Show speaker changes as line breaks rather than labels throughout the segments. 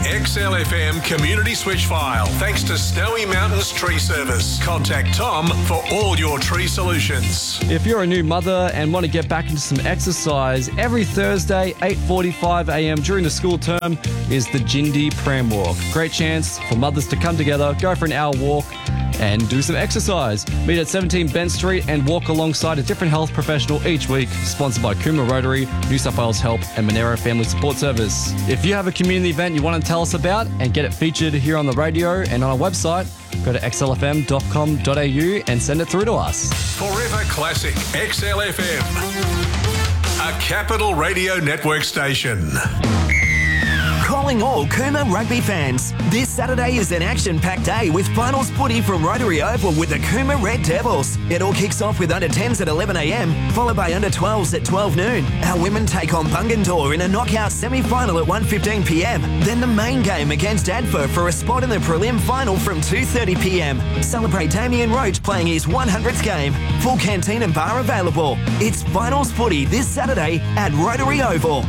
XLFM community switch file thanks to Snowy Mountains Tree Service. Contact Tom for all your tree solutions.
If you're a new mother and want to get back into some exercise, every Thursday, 8:45 a.m. during the school term is the Jindy Pram Walk. Great chance for mothers to come together, go for an hour walk and do some exercise. Meet at 17 Bent Street and walk alongside a different health professional each week. Sponsored by Coomera Rotary, New South Wales Help and Monero Family Support Service. If you have a community event you want to tell us about and get it featured here on the radio and on our website, go to xlfm.com.au and send it through to us.
Forever Classic XLFM, a Capital Radio Network station.
Calling all Coomera rugby fans. This Saturday is an action-packed day with finals footy from Rotary Oval with the Coomera Red Devils. It all kicks off with under-10s at 11 a.m, followed by under-12s at 12 noon. Our women take on Bungendore in a knockout semi-final at 1:15 p.m. Then the main game against Adfer for a spot in the prelim final from 2:30 p.m. Celebrate Damien Roach playing his 100th game. Full canteen and bar available. It's finals footy this Saturday at Rotary Oval.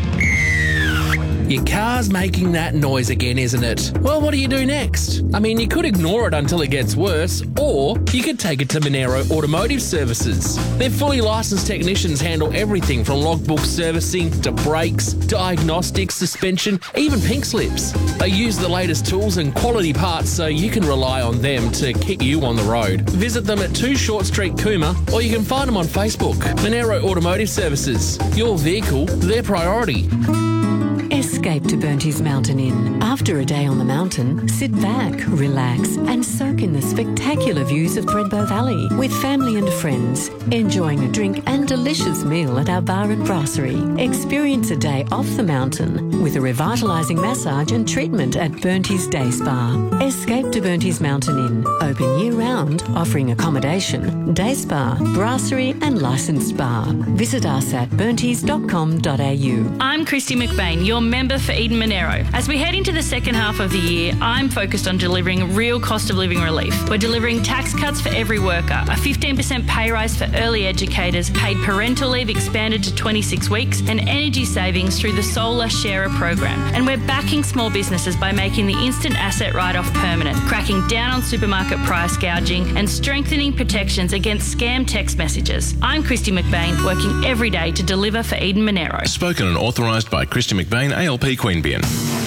Your car's making that noise again, isn't it? Well, what do you do next? I mean, you could ignore it until it gets worse, or you could take it to Monero Automotive Services. Their fully licensed technicians handle everything from logbook servicing to brakes, diagnostics, suspension, even pink slips. They use the latest tools and quality parts so you can rely on them to keep you on the road. Visit them at 2 Short Street, Coomera, or you can find them on Facebook. Monero Automotive Services. Your vehicle, their priority.
Escape to Burnties Mountain Inn. After a day on the mountain, sit back, relax and soak in the spectacular views of Thredbo Valley with family and friends, enjoying a drink and delicious meal at our bar and brasserie. Experience a day off the mountain with a revitalising massage and treatment at Burnties Day Spa. Escape to Burnties Mountain Inn. Open year-round, offering accommodation, day spa, brasserie and licensed bar. Visit us at burnties.com.au.
I'm Christy McBain, your member for Eden Monero. As we head into the second half of the year, I'm focused on delivering real cost of living relief. We're delivering tax cuts for every worker, a 15% pay rise for early educators, paid parental leave expanded to 26 weeks, and energy savings through the Solar Sharer program. And we're backing small businesses by making the instant asset write-off permanent, cracking down on supermarket price gouging, and strengthening protections against scam text messages. I'm Christy McBain, working every day to deliver for Eden Monero.
Spoken and authorised by Christy McBain, ALP Queanbeyan.